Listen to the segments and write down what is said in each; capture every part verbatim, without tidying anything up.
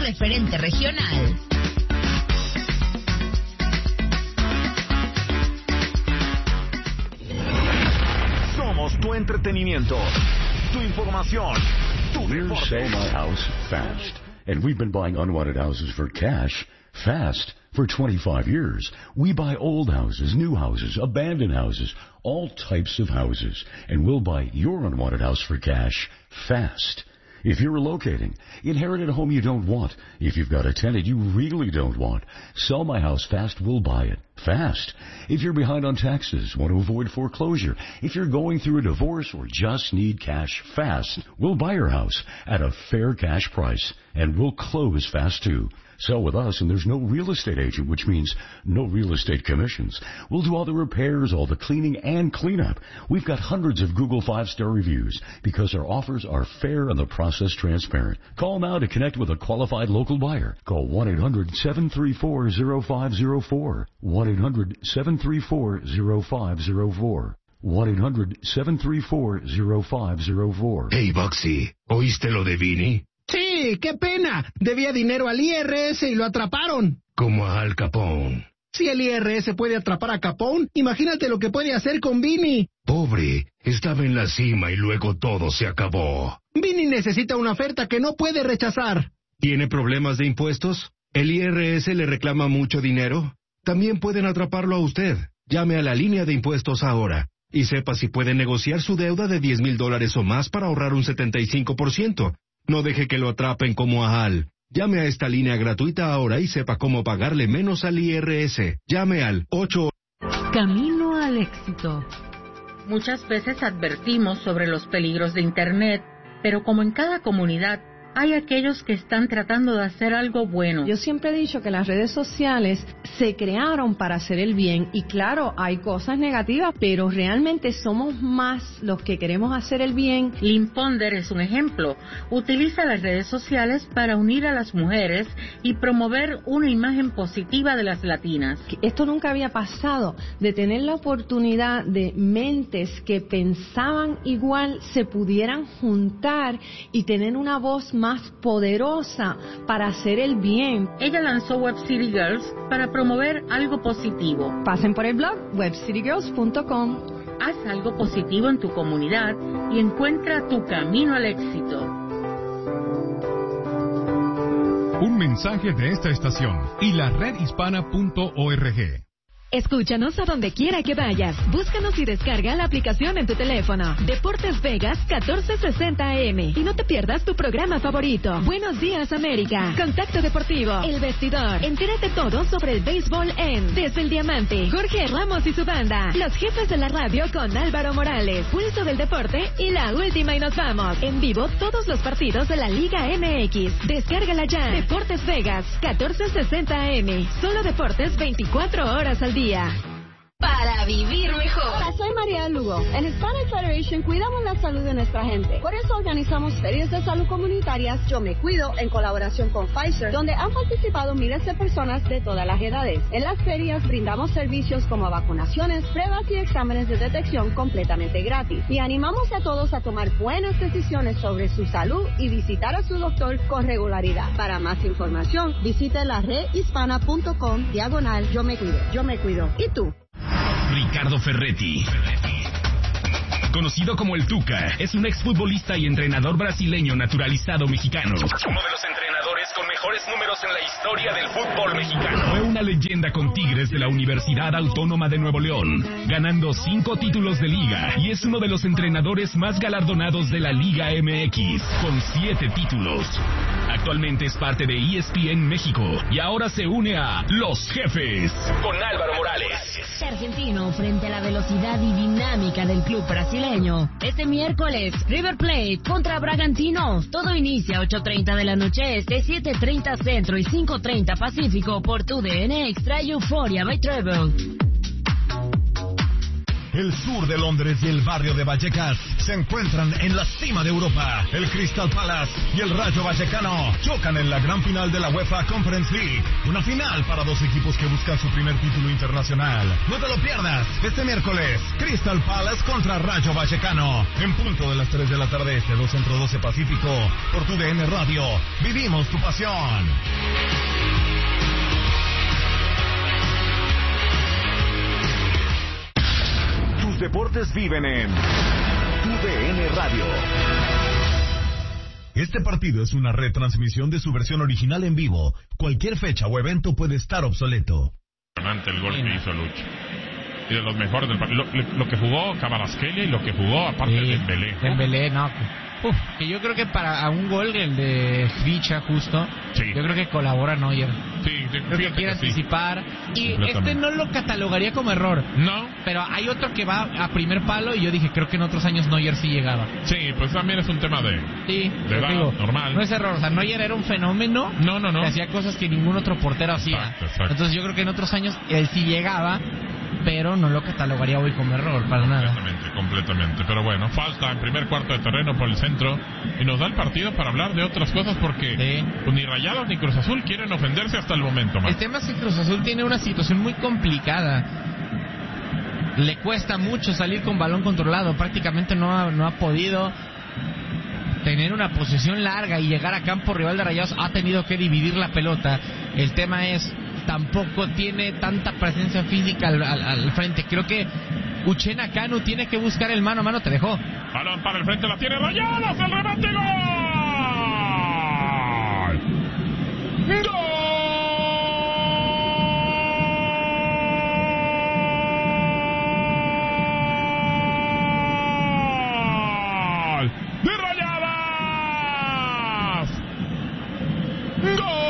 referente regional. Somos tu entretenimiento, tu información, tu deporte. Sell My House Fast. And we've been buying unwanted houses for cash fast for twenty-five years. We buy old houses, new houses, abandoned houses, all types of houses. And we'll buy your unwanted house for cash fast. If you're relocating, inherited a home you don't want. If you've got a tenant you really don't want, Sell My House Fast will buy it fast. If you're behind on taxes, want to avoid foreclosure, if you're going through a divorce or just need cash fast, we'll buy your house at a fair cash price, and we'll close fast too. Sell with us, and there's no real estate agent, which means no real estate commissions. We'll do all the repairs, all the cleaning, and cleanup. We've got hundreds of Google five-star reviews because our offers are fair and the process transparent. Call now to connect with a qualified local buyer. Call one eight hundred seven three four zero five zero four. one eight hundred seven three four zero five zero four. one eight hundred seven three four zero five zero four. Hey, Boxy, ¿oíste lo de Vinny? Sí, qué pena. Debía dinero al I R S y lo atraparon. Como a Al Capone. Si el I R S puede atrapar a Capone, imagínate lo que puede hacer con Vinny. Pobre, estaba en la cima y luego todo se acabó. Vinny necesita una oferta que no puede rechazar. ¿Tiene problemas de impuestos? ¿El I R S le reclama mucho dinero? También pueden atraparlo a usted. Llame a la línea de impuestos ahora y sepa si puede negociar su deuda de diez mil dólares o más para ahorrar un setenta y cinco por ciento. No deje que lo atrapen como a Al. Llame a esta línea gratuita ahora y sepa cómo pagarle menos al I R S. Llame al ocho. Camino al éxito. Muchas veces advertimos sobre los peligros de Internet, pero como en cada comunidad, hay aquellos que están tratando de hacer algo bueno. Yo siempre he dicho que las redes sociales se crearon para hacer el bien y claro, hay cosas negativas, pero realmente somos más los que queremos hacer el bien. Lynn Ponder es un ejemplo. Utiliza las redes sociales para unir a las mujeres y promover una imagen positiva de las latinas. Esto nunca había pasado, de tener la oportunidad de mentes que pensaban igual se pudieran juntar y tener una voz más poderosa para hacer el bien. Ella lanzó Web City Girls para promover algo positivo. Pasen por el blog web city girls punto com. Haz algo positivo en tu comunidad y encuentra tu camino al éxito. Un mensaje de esta estación y la red hispana punto org. Escúchanos a donde quiera que vayas. Búscanos y descarga la aplicación en tu teléfono. Deportes Vegas catorce sesenta A M. Y no te pierdas tu programa favorito. Buenos Días América. Contacto Deportivo. El Vestidor. Entérate todo sobre el béisbol en Desde el Diamante. Jorge Ramos y su banda. Los jefes de la radio con Álvaro Morales. Pulso del Deporte y la última y nos vamos. En vivo todos los partidos de la Liga M X. Descárgala ya. Deportes Vegas catorce sesenta A M. Solo deportes veinticuatro horas al día. Para vivir mejor. Hola, soy María Lugo. En Hispanic Federation cuidamos la salud de nuestra gente. Por eso organizamos ferias de salud comunitarias Yo Me Cuido en colaboración con Pfizer, donde han participado miles de personas de todas las edades. En las ferias brindamos servicios como vacunaciones, pruebas y exámenes de detección completamente gratis. Y animamos a todos a tomar buenas decisiones sobre su salud y visitar a su doctor con regularidad. Para más información, visite la red hispana punto com diagonal Yo Me Cuido. Yo Me Cuido. ¿Y tú? Ricardo Ferretti, conocido como el Tuca, es un exfutbolista y entrenador brasileño naturalizado mexicano. Uno de los entrenadores con mejores números en la historia del fútbol mexicano. Fue una leyenda con Tigres de la Universidad Autónoma de Nuevo León, ganando cinco títulos de liga, y es uno de los entrenadores más galardonados de la Liga M X, con siete títulos. Actualmente es parte de E S P N México y ahora se une a Los Jefes con Álvaro Morales. Argentino frente a la velocidad y dinámica del club brasileño. Este miércoles, River Plate contra Bragantino. Todo inicia a ocho treinta de la noche este, siete treinta Centro y cinco treinta Pacífico por tu D N Extra y Euphoria by Travel. El sur de Londres y el barrio de Vallecas se encuentran en la cima de Europa. El Crystal Palace y el Rayo Vallecano chocan en la gran final de la UEFA Conference League. Una final para dos equipos que buscan su primer título internacional. No te lo pierdas. Este miércoles, Crystal Palace contra Rayo Vallecano. En punto de las tres de la tarde este, dos Centro doce Pacífico. Por tu D N Radio. Vivimos tu pasión. Tus deportes viven en tu D N Radio. Este partido es una retransmisión de su versión original en vivo. Cualquier fecha o evento puede estar obsoleto. El gol que hizo Lucho. Y de los mejores del partido. Lo, lo que jugó Kvaratskhelia y lo que jugó aparte sí, de Dembélé. Dembélé, no. Uf, que yo creo que para un gol, el de Ficha justo, sí. Yo creo que colabora Neuer. Sí, creo que quiere que anticipar. Sí. Y este no lo catalogaría como error. No. Pero hay otro que va a primer palo y yo dije, creo que en otros años Neuer sí llegaba. Sí, pues también es un tema de, sí, de edad digo, normal. No es error, o sea, Neuer era un fenómeno. No, no, no. Que hacía cosas que ningún otro portero hacía. Exacto, exacto. Entonces yo creo que en otros años él sí llegaba, pero no lo catalogaría hoy como error, para nada. Completamente, completamente. Pero bueno, falta en primer cuarto de terreno por el centro y nos da el partido para hablar de otras cosas porque sí. Pues ni Rayados ni Cruz Azul quieren ofenderse hasta el momento. Man. El tema es que Cruz Azul tiene una situación muy complicada. Le cuesta mucho salir con balón controlado, prácticamente no ha, no ha podido tener una posesión larga y llegar a campo rival de Rayados, ha tenido que dividir la pelota. El tema es, tampoco tiene tanta presencia física al, al, al frente. Creo que Uchenna Kanu tiene que buscar el mano a mano. Te dejó. Balón para el frente, la tiene Rayados, el remate, ¡gol! ¡Gol! ¡De Rayadas! ¡Gol!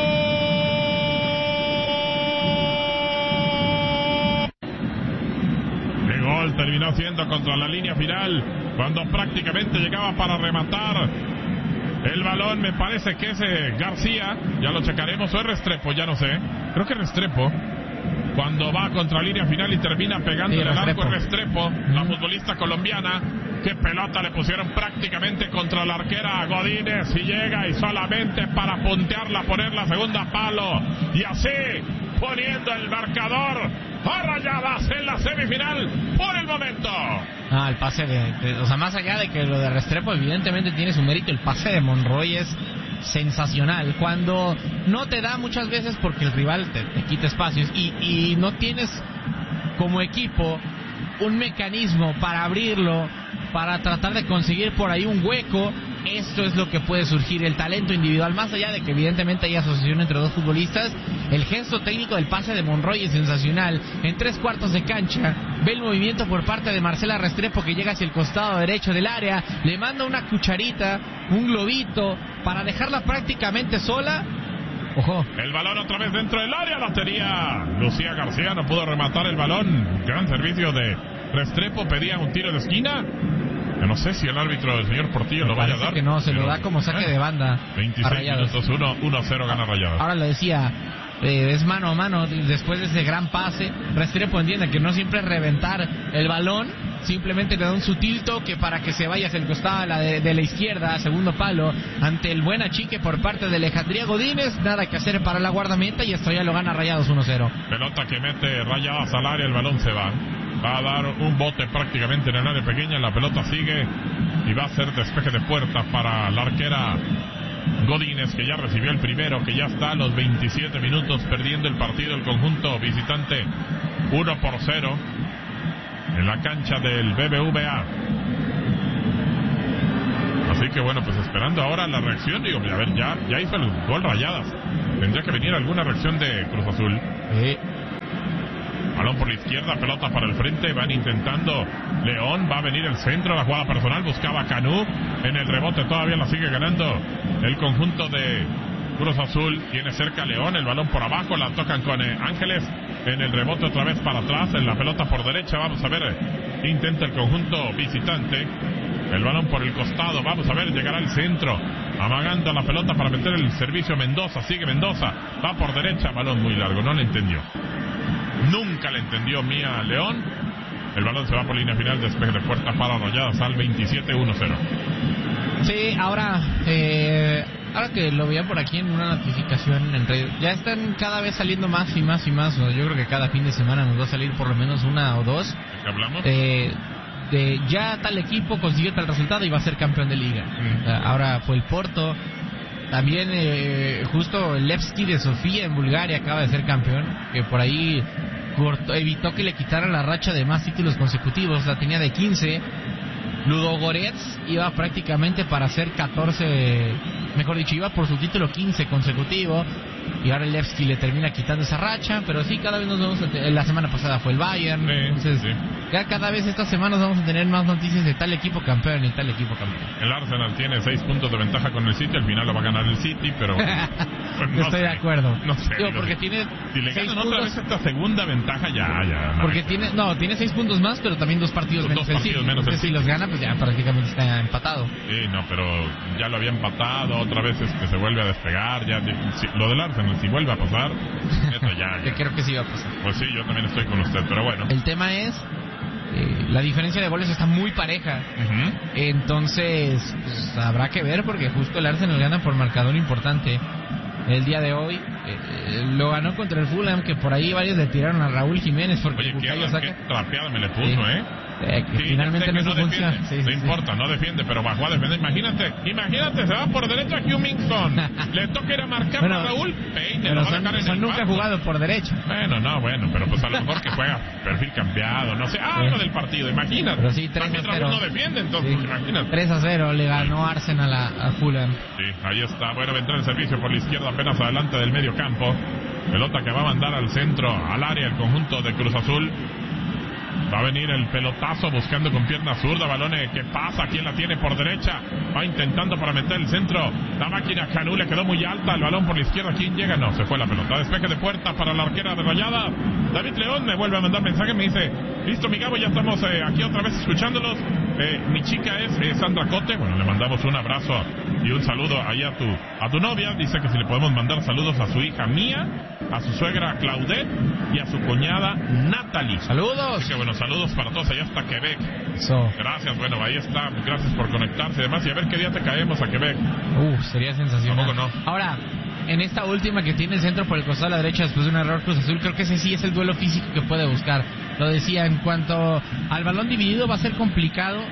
Terminó siendo contra la línea final cuando prácticamente llegaba para rematar el balón. Me parece que es eh, García, ya lo checaremos, o es Restrepo, ya no sé, creo que es Restrepo cuando va contra línea final y termina pegando sí, el arco. Es Restrepo, mm. la futbolista colombiana. Qué pelota le pusieron prácticamente contra la arquera Godínez y llega y solamente para puntearla, poner la segunda palo y así poniendo el marcador a Rayadas en la semifinal por el momento. Ah, el pase de, de, o sea, más allá de que lo de Restrepo evidentemente tiene su mérito, el pase de Monroy es sensacional cuando no te da muchas veces porque el rival te, te quita espacios y, y no tienes como equipo un mecanismo para abrirlo, para tratar de conseguir por ahí un hueco. Esto es lo que puede surgir, el talento individual, más allá de que evidentemente hay asociación entre dos futbolistas. El gesto técnico del pase de Monroy es sensacional. En tres cuartos de cancha ve el movimiento por parte de Marcela Restrepo que llega hacia el costado derecho del área, le manda una cucharita, un globito para dejarla prácticamente sola. Ojo. El balón otra vez dentro del área, la tenía Lucía García, no pudo rematar el balón. Gran servicio de Restrepo, pedía un tiro de esquina. Yo no sé si el árbitro, el señor Portillo, Me lo vaya a dar. que no, se lo da como saque de banda. veintiséis minutos, uno a cero gana Rayados. Ahora lo decía, eh, es mano a mano después de ese gran pase. Restrepo entiende que no siempre es reventar el balón, simplemente le da un sutil toque para que se vaya hacia el costado de la, de, de la izquierda, segundo palo, ante el buen achique por parte de Alejandría Godínez. Nada que hacer para la guardameta y esto ya lo gana Rayados uno cero. Pelota que mete Rayados al área, el balón se va. Va a dar un bote prácticamente en el área pequeña, la pelota sigue y va a ser despeje de puerta para la arquera Godínez, que ya recibió el primero, que ya está a los veintisiete minutos perdiendo el partido el conjunto visitante uno por cero en la cancha del B B V A. Así que bueno, pues esperando ahora la reacción, digo, a ver, ya, ya hizo el gol Rayadas, tendría que venir alguna reacción de Cruz Azul. Sí. Balón por la izquierda, pelota para el frente, van intentando León, va a venir el centro, la jugada personal, buscaba Canú, en el rebote todavía la sigue ganando el conjunto de Cruz Azul, tiene cerca León, el balón por abajo, la tocan con eh, Ángeles, en el rebote otra vez para atrás, en la pelota por derecha, vamos a ver, intenta el conjunto visitante, el balón por el costado, vamos a ver, llegará al centro, amagando la pelota para meter el servicio Mendoza, sigue Mendoza, va por derecha, balón muy largo, no le entendió. Nunca le entendió Mía León. El balón se va por línea final, despeje de puerta para Rayadas al veintisiete uno cero. Sí, ahora, eh, ahora que lo veía por aquí en una notificación en redes, ya están cada vez saliendo más y más y más. Yo creo que cada fin de semana nos va a salir por lo menos una o dos. ¿De qué hablamos? Eh, de ya tal equipo consiguió tal resultado y va a ser campeón de liga. Mm. Ahora fue el Porto. También eh, justo el Levski de Sofía en Bulgaria acaba de ser campeón, que por ahí cortó, evitó que le quitaran la racha de más títulos consecutivos. La tenía de quince. Ludogorets iba prácticamente para hacer catorce, mejor dicho, iba por su título quince consecutivo, y ahora el Levski le termina quitando esa racha. Pero sí, cada vez nos vamos a te- la semana pasada fue el Bayern, sí, entonces sí. Ya cada vez estas semanas vamos a tener más noticias de tal equipo campeón y tal equipo campeón. El Arsenal tiene seis puntos de ventaja con el City, al final lo va a ganar el City, pero pues no estoy sé, de acuerdo. No sé, Digo, digo, porque tiene si le seis ganan otra puntos, vez esta segunda ventaja, ya, ya. porque tiene, no, tiene seis puntos más, pero también dos partidos Dos menos el partidos City. menos el Entonces, si City. los gana, pues ya prácticamente está empatado. Sí, no, pero ya lo había empatado, otra vez es que se vuelve a despegar, ya si, lo del Arsenal, si vuelve a pasar, esto ya, ya. Que creo que sí va a pasar. Pues sí, yo también estoy con usted, pero bueno. El tema es, eh, la diferencia de goles está muy pareja. Uh-huh. Entonces, pues, habrá que ver, porque justo el Arsenal gana por marcador importante. El día de hoy eh, lo ganó contra el Fulham, que por ahí varios le tiraron a Raúl Jiménez porque Oye, Bukayo qué, Saka... qué trapeada me le puso, Sí. ¿eh? Eh, que Sí, finalmente que no, no funciona. defiende, Sí, no sí, sí. importa, no defiende, pero bajó a defender. Imagínate, imagínate, se va por derecha a Hummingson, le toca ir a marcar Bueno, a Raúl, peine, Pero lo va a son, dejar en son el nunca pasto. jugado por derecha. Bueno, no, bueno, pero pues a lo mejor que juega perfil cambiado, no sé, algo del partido, imagínate. Pero sí, tres a Mientras cero. uno defiende, entonces, Sí. imagínate. tres a cero le ganó Arsenal a, a Fulham. Sí, ahí está, bueno, vendrá el servicio por la izquierda, apenas adelante del medio campo. Pelota que va a mandar al centro, al área, el conjunto de Cruz Azul. Va a venir el pelotazo buscando con pierna zurda. Balone que pasa. ¿Quién la tiene por derecha? Va intentando para meter el centro. La máquina Canú le quedó muy alta. El balón por la izquierda. ¿Quién llega? No, se fue la pelota. Despeje de puerta para la arquera de Rayada. David León me vuelve a mandar mensaje. Me dice: listo, mi Gabo, ya estamos eh, aquí otra vez escuchándolos. Eh, mi chica es eh, Sandra Cote. Bueno, le mandamos un abrazo y un saludo ahí a tu, a tu novia. Dice que si le podemos mandar saludos a su hija Mía, a su suegra Claudette y a su cuñada Natalie. Saludos. Así que bueno, saludos para todos allá hasta Quebec. Eso. Gracias, bueno, ahí está. Gracias por conectarse y demás. Y a ver qué día te caemos a Quebec. Uh, sería sensacional. Tampoco no. Ahora, en esta última que tiene el centro por el costado a la derecha después de un error Cruz Azul, creo que ese sí es el duelo físico que puede buscar. Lo decía, en cuanto al balón dividido va a ser complicado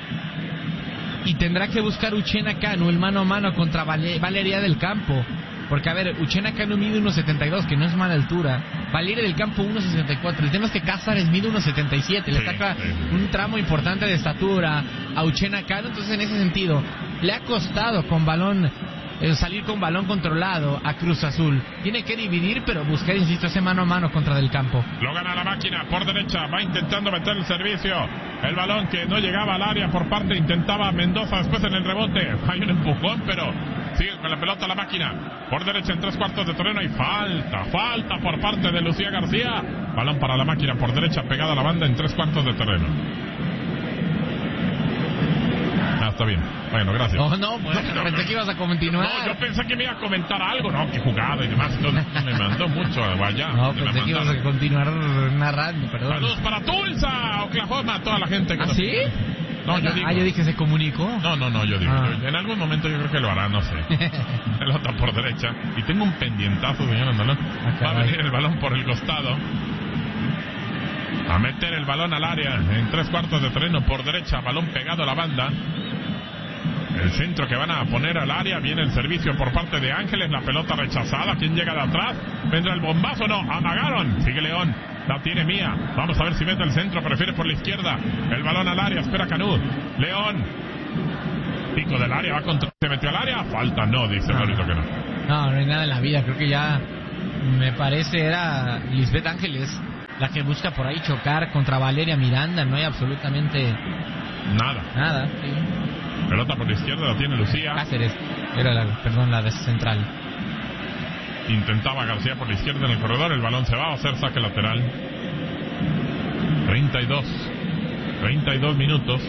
y tendrá que buscar Uchenna Kanu el mano a mano contra Vale- Valeria del Campo. Porque, a ver, Uchenna Kanu mide uno setenta y dos, que no es mala altura. Valeria del Campo uno sesenta y cuatro. El tema es que Cázares mide uno setenta y siete. Le Sí, saca sí. un tramo importante de estatura a Uchenna Kanu. Entonces, en ese sentido, le ha costado con balón eh, salir con balón controlado a Cruz Azul. Tiene que dividir, pero buscar, insisto, ese mano a mano contra Del Campo. Lo gana la máquina por derecha. Va intentando meter el servicio. El balón que no llegaba al área por parte. Intentaba Mendoza después en el rebote. Hay un empujón, pero sigue con la pelota la máquina. Por derecha en tres cuartos de terreno. Y falta, falta por parte de Lucía García. Balón para la máquina por derecha. Pegada a la banda en tres cuartos de terreno. Ah, está bien. Bueno, gracias. Oh, no, bueno, No, pensé no. que ibas a continuar. No, yo pensé que me iba a comentar algo, ¿no? Que jugada y demás. Entonces me mandó mucho allá. No, me pensé que ibas mandaron. a continuar narrando, perdón. Saludos para Tulsa, Oklahoma, toda la gente que ¿Ah, nos- sí? No, yo digo. Ah, yo dije, ¿se comunicó? No, no, no, yo digo. Ah. yo- en algún momento yo creo que lo hará, no sé. Pelota por derecha. Y tengo un pendientazo, señor Andalón. Ah, Va a caray. venir el balón por el costado. A meter el balón al área en tres cuartos de terreno por derecha. Balón pegado a la banda. El centro que van a poner al área. Viene el servicio por parte de Ángeles. La pelota rechazada. ¿Quién llega de atrás? ¿Vendrá el bombazo? No, amagaron. Sigue León. La tiene Mía. Vamos a ver si mete el centro. Prefiere por la izquierda. El balón al área. Espera Canú. León. Pico del área. Va contra. ¿Se metió al área? Falta. No, dice el árbitro que no. No, no hay nada en la vida. Creo que ya, me parece, era Lisbeth Ángeles la que busca por ahí chocar contra Valeria Miranda. No hay absolutamente Nada. nada. Sí. Pelota por la izquierda. La tiene Lucía. Cáceres. Era la, perdón, la de central. Intentaba García por la izquierda en el corredor. El balón se va a hacer saque lateral. treinta y dos. treinta y dos minutos.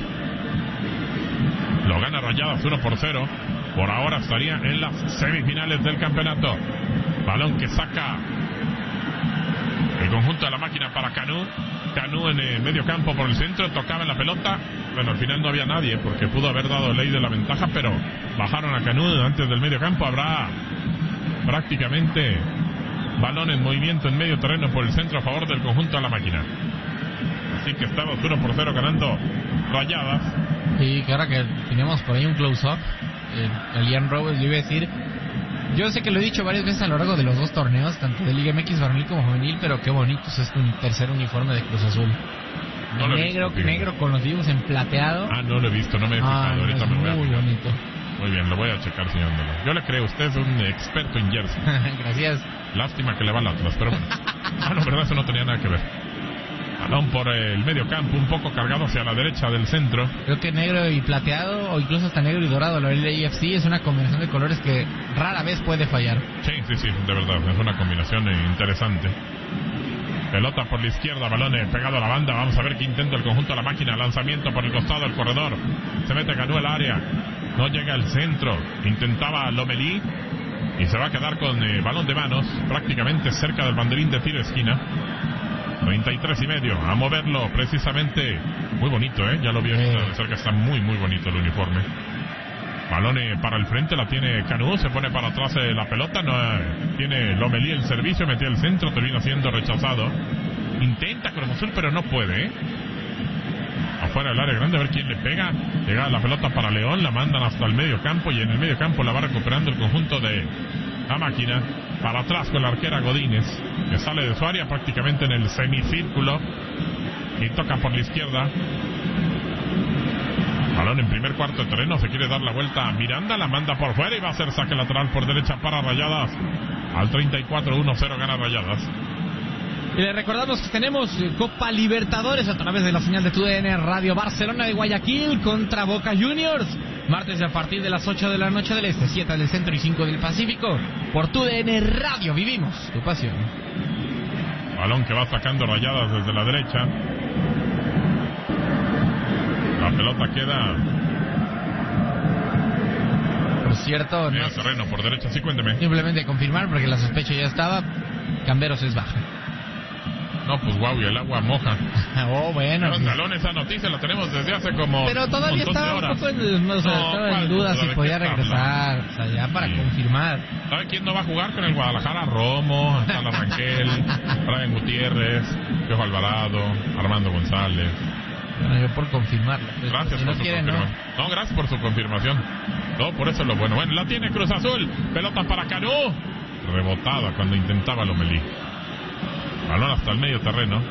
Lo gana Rayadas uno por cero. Por ahora estaría en las semifinales del campeonato. Balón que saca el conjunto de la máquina para Canú. Canú en el medio campo por el centro, tocaba la pelota. Bueno, al final no había nadie porque pudo haber dado ley de la ventaja, pero bajaron a Canú antes del medio campo. Habrá prácticamente balón en movimiento en medio terreno por el centro a favor del conjunto de la máquina. Así que estamos uno por cero ganando Rayadas. Y que ahora que tenemos por ahí un close-up, eh, el Ian Robles, yo iba a decir, yo sé que lo he dicho varias veces a lo largo de los dos torneos, tanto de Liga M X varonil como juvenil, pero qué bonito es este tercer uniforme de Cruz Azul. No lo he negro, visto, negro con los dibujos en plateado. Ah, no lo he visto, no me he fijado. Ah, Ahorita es me voy a muy fijar. bonito. Muy bien, lo voy a checar, señor Andalón. Yo le creo, usted es un experto en jersey. Gracias. Lástima que le va al Atlas, pero bueno. Ah, no, verdad, eso no tenía nada que ver. Balón por el medio campo, un poco cargado hacia la derecha del centro. Creo que negro y plateado, o incluso hasta negro y dorado, la A F C es una combinación de colores que rara vez puede fallar. Sí, sí, sí, de verdad, es una combinación interesante. Pelota por la izquierda, balón pegado a la banda. Vamos a ver qué intenta el conjunto de la máquina. Lanzamiento por el costado del corredor. Se mete Canú al área. No llega al centro. Intentaba Lomelí. Y se va a quedar con eh, balón de manos. Prácticamente cerca del banderín de tiro esquina. treinta y tres y medio. A moverlo precisamente. Muy bonito, ¿eh? Ya lo vi de cerca. Está muy, muy bonito el uniforme. Balón eh, para el frente, la tiene Canú, se pone para atrás eh, la pelota, no eh, tiene Lomelí el servicio, metió el centro, termina siendo rechazado. Intenta Cruz Azul, pero no puede, ¿eh? Afuera del área grande, a ver quién le pega. Llega la pelota para León, la mandan hasta el medio campo y en el medio campo la va recuperando el conjunto de la máquina. Para atrás con la arquera Godínez, que sale de su área prácticamente en el semicírculo y toca por la izquierda. Balón en primer cuarto de terreno, se quiere dar la vuelta a Miranda, la manda por fuera y va a hacer saque lateral por derecha para Rayadas. Al treinta y cuatro, uno cero gana Rayadas. Y le recordamos que tenemos Copa Libertadores a través de la señal de T U D N Radio. Barcelona de Guayaquil contra Boca Juniors. Martes a partir de las ocho de la noche del Este, siete del Centro y cinco del Pacífico. Por T U D N Radio vivimos tu pasión. Balón que va sacando Rayadas desde la derecha. La pelota queda. Por cierto, medio no, terreno por derecha, sí, cuénteme. Simplemente confirmar porque la sospecha ya estaba. Camberos es baja. No, pues guau, y el agua moja. Oh, bueno. Los galones, esa noticia la tenemos desde hace como. Pero todavía un estaba un horas. poco en, no, o sea, no, estaba en duda si podía regresar. O sea, ya para sí. confirmar. ¿Sabe quién no va a jugar con el Guadalajara? Romo, Carlos Rangel, Brian Gutiérrez, Piojo Alvarado, Armando González. Bueno, yo por confirmarlo. Pues, gracias si por no su quieren, confirmación. No. no, gracias por su confirmación. No, por eso es lo bueno. Bueno, la tiene Cruz Azul. Pelota para Canú. Rebotada cuando intentaba Lomelí. Balón hasta el medio terreno.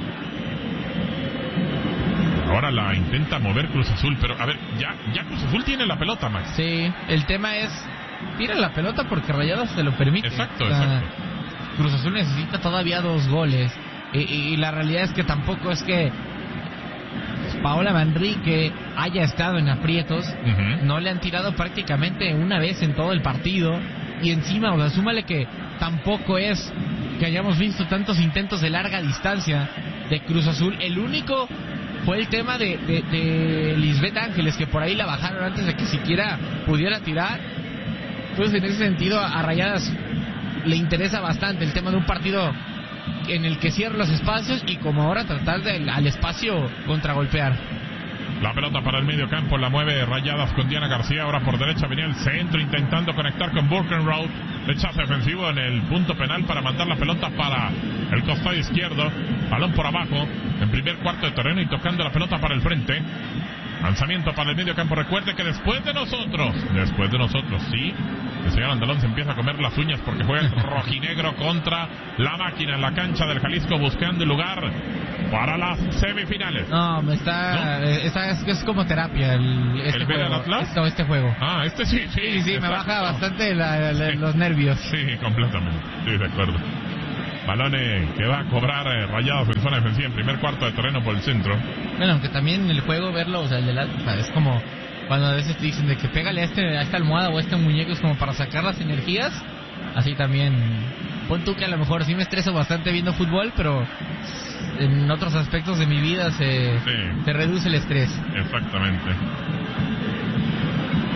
Ahora la intenta mover Cruz Azul, pero a ver, ya, ya Cruz Azul tiene la pelota, Max. Sí, el tema es, tira la pelota porque Rayadas te lo permite. Exacto, o sea, exacto. Cruz Azul necesita todavía dos goles. Y, y, y la realidad es que tampoco es que Paola Manrique haya estado en aprietos. Uh-huh. No le han tirado prácticamente una vez en todo el partido. Y encima, o sea, súmale que tampoco es que hayamos visto tantos intentos de larga distancia de Cruz Azul. El único fue el tema de, de, de Lisbeth Ángeles, que por ahí la bajaron antes de que siquiera pudiera tirar. Entonces, en ese sentido, a Rayadas le interesa bastante el tema de un partido en el que cierra los espacios y como ahora tratar de al espacio contragolpear. La pelota para el medio campo, la mueve Rayadas con Diana García. Ahora por derecha venía el centro intentando conectar con Burkenroth. Rechazo defensivo en el punto penal para mandar la pelota para el costado izquierdo. Balón por abajo en primer cuarto de terreno y tocando la pelota para el frente. Lanzamiento para el medio campo. Recuerde que después de nosotros, después de nosotros, sí, el señor Andalón se empieza a comer las uñas porque juega el rojinegro contra la máquina en la cancha del Jalisco buscando el lugar para las semifinales. No, me está, ¿no? Está es, es como terapia el, este ¿El juego. ver al Atlas? Este, este juego. Ah, este sí, sí. Sí, sí, me baja bastante la, la, sí. los nervios. Sí, completamente. Sí, de acuerdo. Balón eh, que va a cobrar eh, Rayados en zona defensiva en primer cuarto de terreno por el centro. Bueno, aunque también el juego verlo, o sea, el de la, o sea, es como cuando a veces te dicen de que pégale a, este, a esta almohada o a este muñeco, es como para sacar las energías. Así también, pon tú que a lo mejor sí me estreso bastante viendo fútbol, pero en otros aspectos de mi vida se, sí. se reduce el estrés. Exactamente.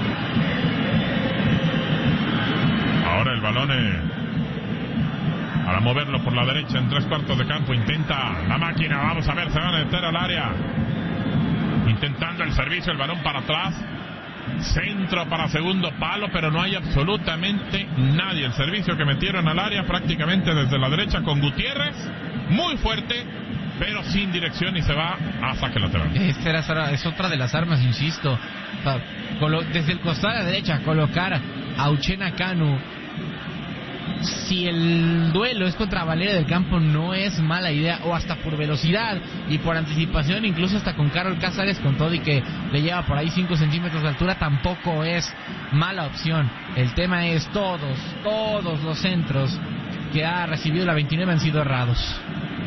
Ahora el balón eh, a la para moverlo por la derecha en tres cuartos de campo. Intenta la máquina, vamos a ver, se van a meter al área. Intentando el servicio, el balón para atrás. Centro para segundo palo, pero no hay absolutamente nadie. El servicio que metieron al área prácticamente desde la derecha con Gutiérrez, muy fuerte, pero sin dirección y se va a saque lateral. Esta era, es otra de las armas, insisto. Desde el costado de la derecha, colocar a Uchenna Kanu. Si el duelo es contra Valeria del Campo, no es mala idea, o hasta por velocidad y por anticipación, incluso hasta con Carol Cázares, con todo y que le lleva por ahí cinco centímetros de altura, tampoco es mala opción. El tema es todos, todos los centros que ha recibido la veintinueve han sido errados.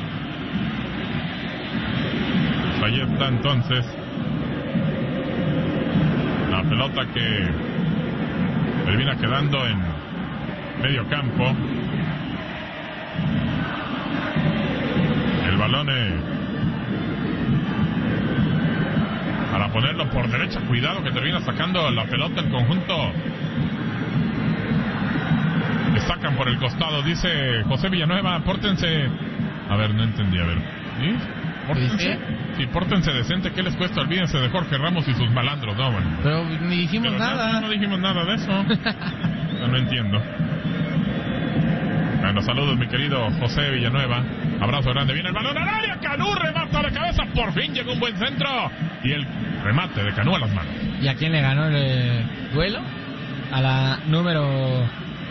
Ahí está entonces la pelota que termina quedando en medio campo. El balón eh, para ponerlo por derecha. Cuidado que termina sacando la pelota el conjunto. Le sacan por el costado, dice José Villanueva. Pórtense. A ver, no entendí, a ver. ¿Sí? Pórtense. Sí, pórtense decente. ¿Qué les cuesta? Olvídense de Jorge Ramos y sus malandros. No, bueno. Pero ni dijimos Pero nada. No, no dijimos nada de eso. No, no entiendo. Bueno, saludos mi querido José Villanueva. Abrazo grande. Viene el balón al área. Canú remata a la cabeza. Por fin llegó un buen centro. Y el remate de Canú a las manos. ¿Y a quién le ganó el eh, duelo? A la número... Eh,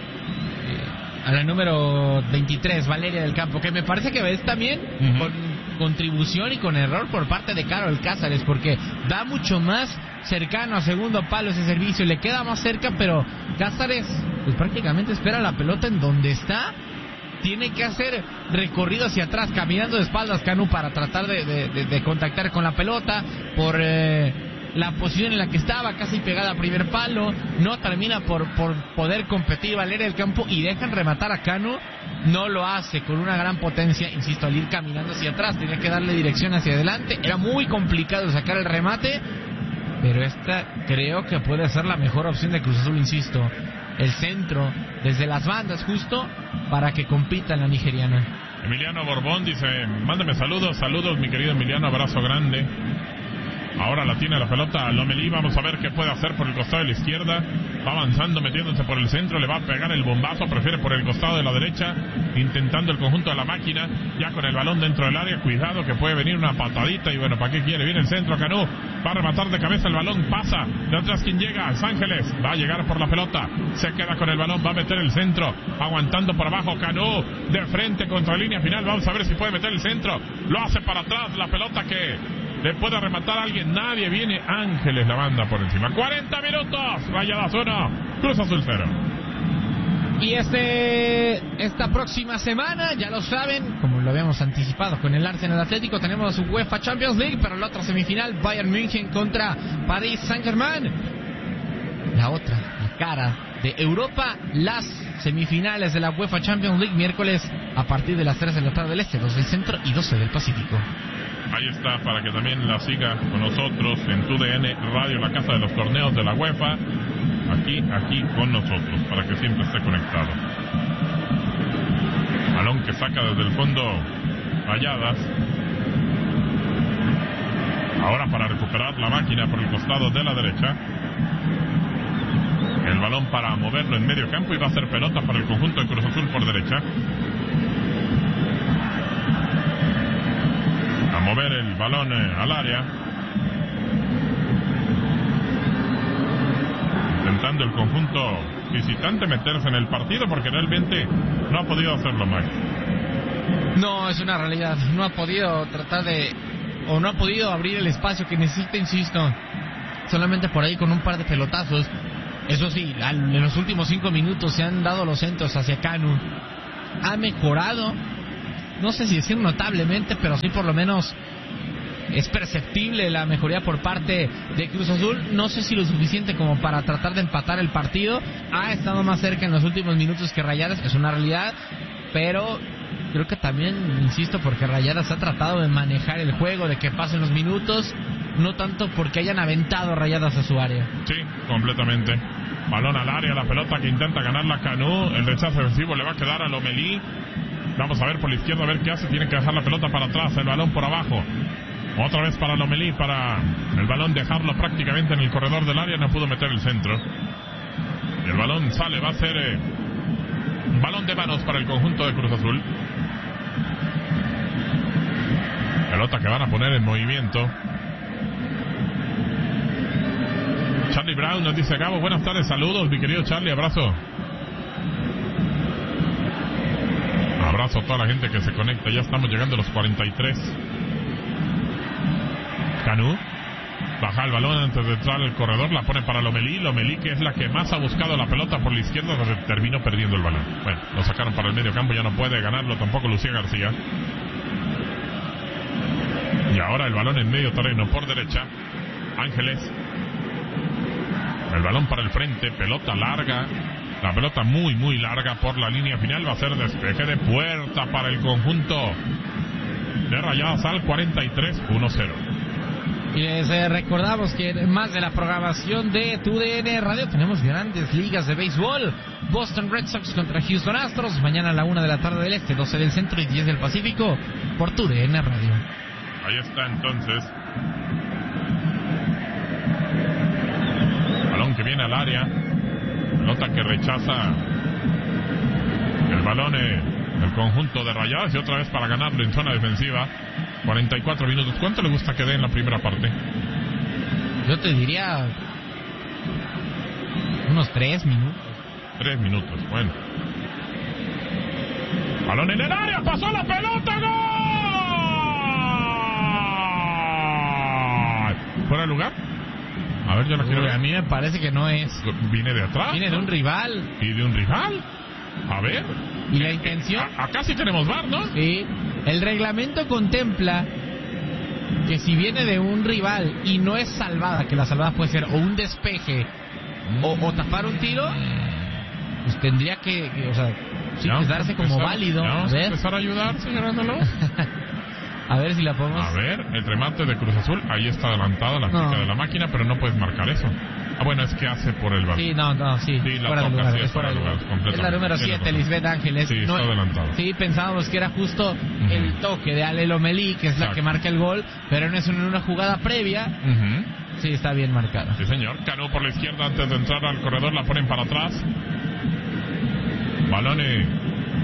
a la número veintitrés, Valeria del Campo. Que me parece que es también uh-huh. con contribución y con error por parte de Carol Cázares. Porque da mucho más cercano a segundo palo ese servicio. Le queda más cerca, pero Cázares pues prácticamente espera la pelota en donde está. Tiene que hacer recorrido hacia atrás, caminando de espaldas Canú para tratar de, de, de, de contactar con la pelota por eh, la posición en la que estaba, casi pegada al primer palo. No termina por, por poder competir Valeria del Campo y dejan rematar a Canú. No lo hace con una gran potencia, insisto, al ir caminando hacia atrás. Tenía que darle dirección hacia adelante. Era muy complicado sacar el remate, pero esta creo que puede ser la mejor opción de Cruz Azul, insisto. El centro, desde las bandas justo, para que compita la nigeriana. Emiliano Borbón dice, mándame saludos, saludos mi querido Emiliano, abrazo grande. Ahora la tiene la pelota Lomelí, vamos a ver qué puede hacer por el costado de la izquierda. Va avanzando, metiéndose por el centro, le va a pegar el bombazo, prefiere por el costado de la derecha, intentando el conjunto de la máquina, ya con el balón dentro del área. Cuidado que puede venir una patadita y bueno, ¿para qué quiere? Viene el centro, Canú, va a rematar de cabeza el balón, pasa, de atrás quien llega, Los Ángeles, va a llegar por la pelota, se queda con el balón, va a meter el centro, aguantando por abajo Canú, de frente contra la línea final, vamos a ver si puede meter el centro, lo hace para atrás, la pelota que le puede rematar a alguien, nadie, viene Ángeles, la banda por encima. cuarenta minutos, Rayadas uno, Cruz Azul cero. Y este esta próxima semana, ya lo saben, como lo habíamos anticipado con el Arsenal Atlético, tenemos UEFA Champions League, pero la otra semifinal, Bayern München contra Paris Saint-Germain. La otra, la cara de Europa, las semifinales de la UEFA Champions League, miércoles a partir de las tres de la tarde del Este, dos del Centro y doce del Pacífico. Ahí está, para que también la siga con nosotros en Tu D N Radio, la casa de los torneos de la UEFA. Aquí, aquí con nosotros, para que siempre esté conectado. Balón que saca desde el fondo Rayadas. Ahora para recuperar la máquina por el costado de la derecha. El balón para moverlo en medio campo y va a ser pelota para el conjunto de Cruz Azul por derecha. A mover el balón eh, al área. Intentando el conjunto visitante meterse en el partido porque realmente no ha podido hacerlo mal. No, es una realidad. No ha podido tratar de... o no ha podido abrir el espacio que necesita, insisto. Solamente por ahí con un par de pelotazos. Eso sí, en los últimos cinco minutos se han dado los centros hacia Canú. Ha mejorado, no sé si decir notablemente, pero sí por lo menos es perceptible la mejoría por parte de Cruz Azul. No sé si lo suficiente como para tratar de empatar el partido. Ha estado más cerca en los últimos minutos que Rayadas, es una realidad, pero creo que también, insisto, porque Rayadas ha tratado de manejar el juego, de que pasen los minutos, no tanto porque hayan aventado Rayadas a su área. Sí, completamente. Balón al área, la pelota que intenta ganar la Canú, el rechazo defensivo le va a quedar a Lomelí. Vamos a ver por la izquierda, a ver qué hace. Tiene que dejar la pelota para atrás, el balón por abajo. Otra vez para Lomelí, para el balón dejarlo prácticamente en el corredor del área. No pudo meter el centro. Y el balón sale, va a ser eh, un balón de manos para el conjunto de Cruz Azul. Pelota que van a poner en movimiento. Charlie Brown nos dice: Gabo, buenas tardes, saludos, mi querido Charlie, abrazo. Abrazo a toda la gente que se conecta, ya estamos llegando a los cuarenta y tres. Canú baja el balón antes de entrar al corredor, la pone para Lomelí. Lomelí, que es la que más ha buscado la pelota por la izquierda, donde terminó perdiendo el balón. Bueno, lo sacaron para el medio campo, ya no puede ganarlo tampoco Lucía García. Y ahora el balón en medio terreno por derecha. Ángeles. El balón para el frente, pelota larga. La pelota muy, muy larga por la línea final. Va a ser despeje de puerta para el conjunto de Rayadas al cuarenta y tres, uno cero. Y les eh, recordamos que más de la programación de Tu D N Radio tenemos grandes ligas de béisbol. Boston Red Sox contra Houston Astros, mañana a la una de la tarde del Este, doce del Centro y diez del Pacífico, por Tu D N Radio. Ahí está entonces. Balón que viene al área. Pelota que rechaza el balón eh, el conjunto de Rayadas, y otra vez para ganarlo en zona defensiva. cuarenta y cuatro minutos. ¿Cuánto le gusta que dé en la primera parte? Yo te diría unos tres minutos. Tres minutos, bueno. Balón en el área, pasó la pelota, ¡gol! ¿Fuera de lugar? A ver, yo la quiero ver. A mí me parece que no es. Viene de atrás. Viene de un rival. ¿Y de un rival? A ver. ¿Y la intención? A, acá sí tenemos V A R, ¿no? Sí. El reglamento contempla que si viene de un rival y no es salvada, que la salvada puede ser o un despeje mm. o, o tapar un tiro, pues tendría que, que o sea, sí, pues darse como empezar, válido. Vamos a, a empezar a ayudar, señor Ándalo. A ver si la podemos... A ver, el remate de Cruz Azul, ahí está adelantada la chica no. de la máquina, pero no puedes marcar eso. Ah, bueno, es que hace por el balón. Sí, no, no, sí. Sí, la fuera toca, lugar, sí, es fuera de lugar. Es la número siete, Lisbeth Ángeles. Sí, no, está adelantada. Sí, pensábamos que era justo uh-huh. el toque de Ale Lomelí, que es Exacto. la que marca el gol, pero no es en una jugada previa. Uh-huh. Sí, está bien marcada. Sí, señor. Canú por la izquierda antes de entrar al corredor, la ponen para atrás. Balone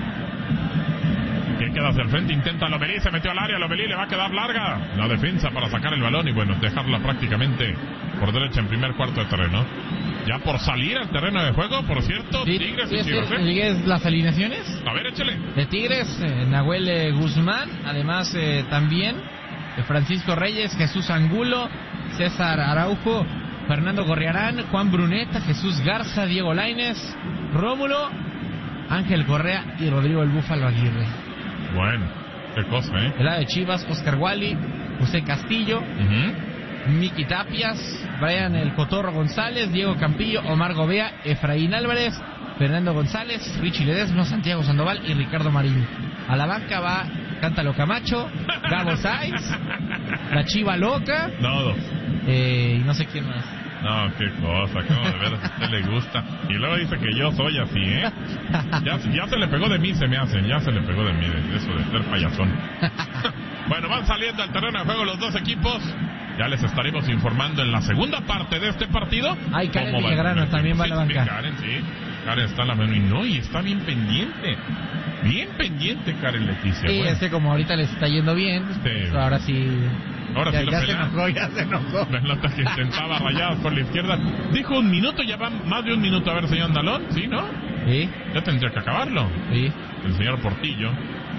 que queda hacia el frente, intenta Lomelí, se metió al área, Lomelí le va a quedar larga la defensa para sacar el balón y bueno, dejarla prácticamente por derecha en primer cuarto de terreno. Ya por salir al terreno de juego, por cierto, sí, Tigres y Chivas. ¿Sigues las alineaciones? A ver, échale. De Tigres, eh, Nahuel eh, Guzmán, además eh, también de Francisco Reyes, Jesús Angulo, César Araujo, Fernando Gorriarán, Juan Bruneta, Jesús Garza, Diego Lainez, Rómulo, Ángel Correa y Rodrigo el Búfalo Aguirre. Bueno, qué cosa, ¿eh? El lado de Chivas, Oscar Wally, José Castillo, uh-huh. Miki Tapias, Brian El Cotorro González, Diego Campillo, Omar Gobea, Efraín Álvarez, Fernando González, Richie Ledesma, Santiago Sandoval y Ricardo Marín. A la banca va Cántalo Camacho, Gabo Sainz, la Chiva Loca. No, dos. Eh, y no sé quién más. No, qué cosa, como de veras a usted le gusta. Y luego dice que yo soy así, ¿eh? Ya, ya se le pegó de mí, se me hacen, ya se le pegó de mí, de eso de ser payasón. Bueno, van saliendo al terreno de juego los dos equipos. Ya les estaremos informando en la segunda parte de este partido. Ay, Karen Villagrana también va a la banca. Sí, Karen, sí. Karen está en la mano y no, y está bien pendiente. Bien pendiente, Karen Leticia. Sí, bueno. Es que como ahorita les está yendo bien, sí. Pues ahora sí... Ahora ya, sí lo ya se enojó, ya se enojó. Pelota que intentaba Rayadas por la izquierda. Dijo un minuto, ya va más de un minuto. A ver, señor Andalón, ¿sí, no? Sí. Ya tendría que acabarlo. Sí. El señor Portillo.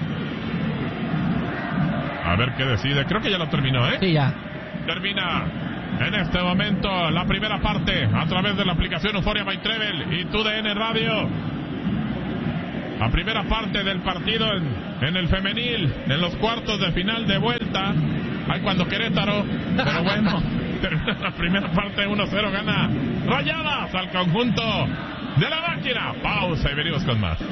A ver qué decide. Creo que ya lo terminó, ¿eh? Sí, ya. Termina en este momento la primera parte a través de la aplicación Euphoria by Trevel y Tu D N Radio. La primera parte del partido en, en el femenil, en los cuartos de final de vuelta. Ay, cuando Querétaro, pero bueno, termina la primera parte, uno cero, gana Rayadas al conjunto de la máquina. Pausa y venimos con más.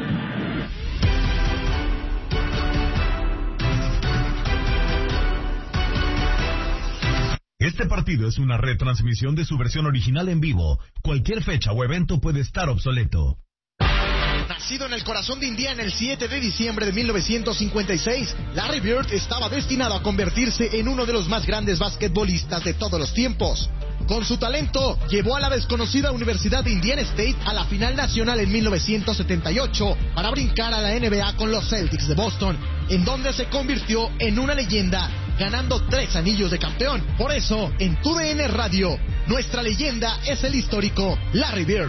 Este partido es una retransmisión de su versión original en vivo. Cualquier fecha o evento puede estar obsoleto. Nacido en el corazón de Indiana el siete de diciembre de mil novecientos cincuenta y seis, Larry Bird estaba destinado a convertirse en uno de los más grandes basquetbolistas de todos los tiempos. Con su talento, llevó a la desconocida Universidad de Indiana State a la final nacional en mil novecientos setenta y ocho para brincar a la N B A con los Celtics de Boston, en donde se convirtió en una leyenda, ganando tres anillos de campeón. Por eso, en Tu D N Radio, nuestra leyenda es el histórico Larry Bird.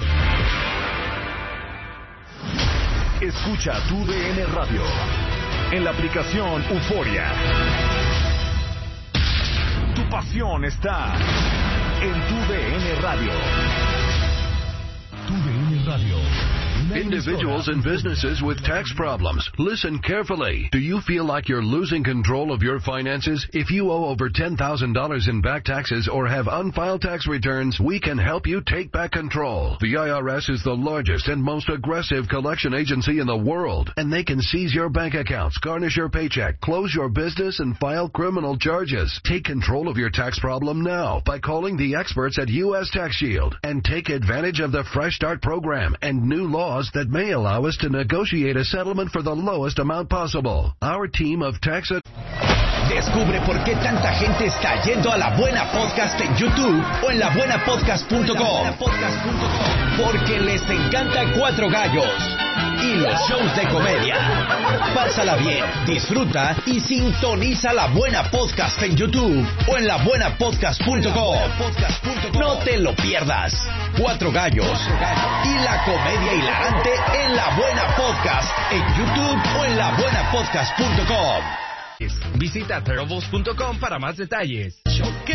Escucha Tu D N Radio en la aplicación Euforia. Tu pasión está en Tu D N Radio. Tu D N Radio. Individuals and businesses with tax problems, listen carefully. Do you feel like you're losing control of your finances? If you owe over ten thousand dollars in back taxes or have unfiled tax returns, we can help you take back control. The I R S is the largest and most aggressive collection agency in the world, and they can seize your bank accounts, garnish your paycheck, close your business, and file criminal charges. Take control of your tax problem now by calling the experts at U S Tax Shield and take advantage of the Fresh Start program and new laws that may allow us to negotiate a settlement for the lowest amount possible. Our team of tax... Descubre por qué tanta gente está yendo a La Buena Podcast en YouTube o en la buena podcast punto com. Porque les encanta Cuatro Gallos y los shows de comedia. Pásala bien, disfruta y sintoniza La Buena Podcast en YouTube o en la buena podcast punto com. No te lo pierdas. Cuatro Gallos y la comedia hilarante en La Buena Podcast en YouTube o en la buena podcast punto com. Visita Terribles punto com para más detalles. Choque